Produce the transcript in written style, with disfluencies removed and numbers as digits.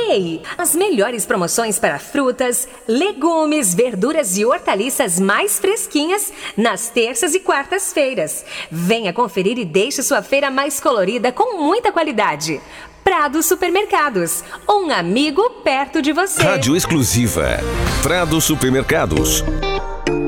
Ei, as melhores promoções para frutas, legumes, verduras e hortaliças mais fresquinhas nas terças e quartas-feiras. Venha conferir e deixe sua feira mais colorida com muita qualidade. Prado Supermercados, um amigo perto de você. Rádio exclusiva Prado Supermercados.